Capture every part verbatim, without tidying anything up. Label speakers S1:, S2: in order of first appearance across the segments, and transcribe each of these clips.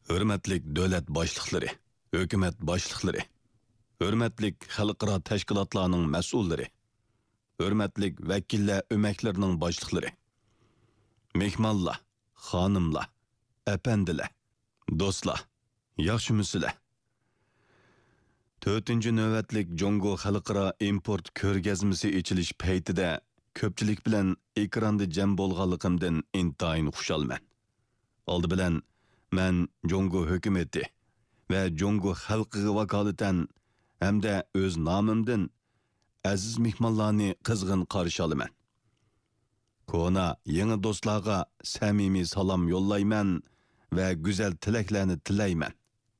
S1: Hürmetlik devlet başlıkları, hükümet başlıkları, hürmetlik xalqaro tashkilotlarning mas'ullari, hürmetlik vekiller ömeklerinin başlıkları, mehmonlar, xonimlar, apandilar, do'stlar, yaxshimisizlar? to'rtinchi navbatlik Jongo xalqaro import ko'rgazmasi ichilish paytida ko'pchilik bilan ekranda jam bo'lganligimdan intayin xushalman. Oldi bilan men Jongo hukumati va Jongo xalqiga vakolatan hamda o'z nomimdan aziz mehmonlarni qizg'in qarshi olaman. Kona yangi do'stlarga samimiy salom yo'llayman va go'zal tilaklarni tilayman.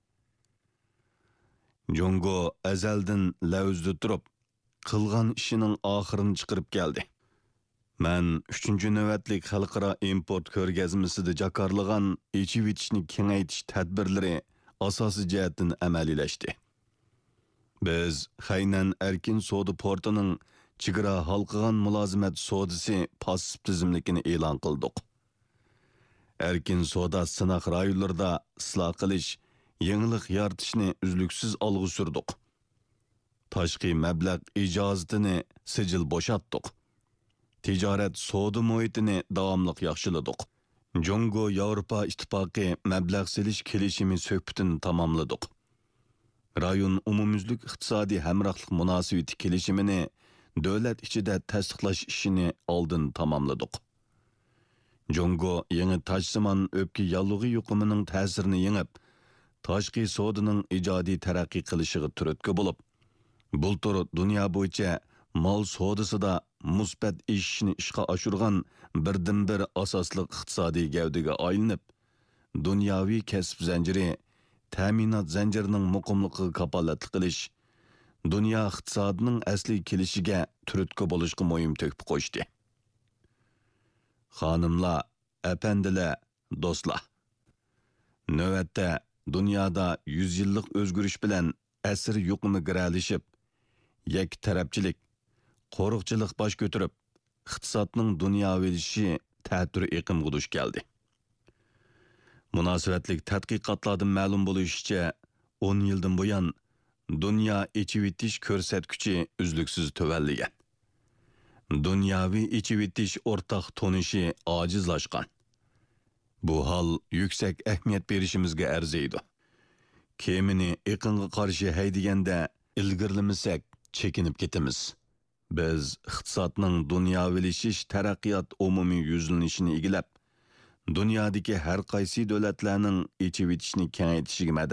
S1: Jongo azaldan lavzda turib, qilgan ishining oxirini chiqarib keldi. Men uchinchi navbatlik xalqaro import ko'rgazmasida jakarlagan ichib etishni kengaytirish tadbirlari asosiy jihatdan amaliylashdi. Biz Xaynan erkin savdo portining chegara halqigan mulozimat savdosi passiv tizimligini e'lon qildik. Erkin savdo sinoq rayonlarida isloh qilish, yangilik yaratishni uzluksiz olg'a surdik. Tashqi mablag' ijozatini sijil bo'shatdik. Tijorat savdo muhitini davomli yaxshiladik. Jongo Yevropa ittifoqi mablag' silish kelishimi suhbatini tamomladik. Rayon umumyuzlik iqtisodiy hamrohlik munosabati kelishimini davlat ichida tasdiqlash ishini oldin tamomladik. Jongo yangi tajsimon o'pki yallig'i yuqumining ta'sirini yengib, tashqi savdoning ijodiy taraqqiy qilishiga turtki bo'lib, bultur dunyo bo'yicha mol savdosida musbat ishni ishga oshirgan birdan bir asosli iqtisodiy gavdaga aylanib, dunyoviy kasb zanjiri, ta'minot zanjirining muqimligiga kapolatlik qilish, dunyo iqtisodining asli kelishiga turtki bo'lishga muhim to'kib qo'ydi. Xonimlar, apandilar, do'stlar. Navbatda dunyoda yuz yillik o'zgarish bilan asr yuqumi giralishib, yak tarafchilik, qo'riqchilik bosh ko'tarib, iqtisodning dunyoviy ta'tir iqimga duch keldi. Munosabatlik tadqiqotlardan ma'lum bo'lishicha, o'n yildan buyon dunyo ichib etish ko'rsatkichi uzluksiz tuvalligan. Dunyoviy ichib etish o'rtaq tonishi ojizlashgan. Bu hol yuksak ahamiyat berishimizga arziydi. Kemini iqimga qarshi haydaganda ilgirlamasak chekinib ketamiz. Biz iqtisodning dunyovilashish taraqqiyot umumiy yuzlanishini egilab, dunyodagi har qaysi davlatlarning ichib etishni kengaytishiga